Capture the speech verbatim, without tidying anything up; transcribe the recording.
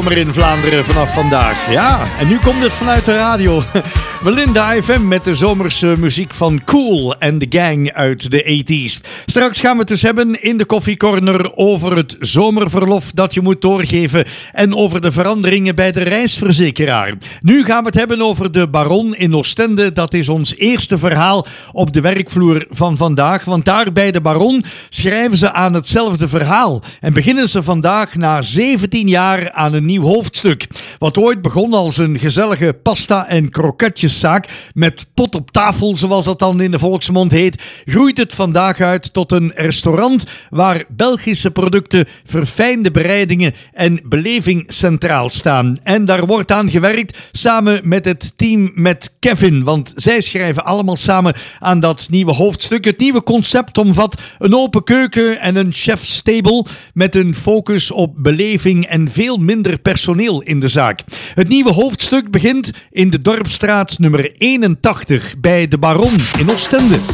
zomer in Vlaanderen vanaf vandaag. Ja, en nu komt het vanuit de radio. Melinda F M met de zomerse muziek van Cool en de gang uit de tachtiger. Straks gaan we het dus hebben in de koffiecorner over het zomerverlof dat je moet doorgeven en over de veranderingen bij de reisverzekeraar. Nu gaan we het hebben over de Baron in Oostende. Dat is ons eerste verhaal op de werkvloer van vandaag, want daar bij de Baron schrijven ze aan hetzelfde verhaal en beginnen ze vandaag na zeventien jaar aan een nieuw hoofdstuk. Wat ooit begon als een gezellige pasta- en kroketjeszaak met pot op tafel, zoals dat dan in de volksmond heet, groeit het vandaag uit tot een restaurant waar Belgische producten, verfijnde bereidingen en beleving centraal staan. En daar wordt aan gewerkt samen met het team met Kevin, want zij schrijven allemaal samen aan dat nieuwe hoofdstuk. Het nieuwe concept omvat een open keuken en een chefstable met een focus op beleving en veel minder personeel in de zaak. Het nieuwe hoofdstuk begint in de Dorpsstraat nummer eenentachtig bij de Baron in Oostende.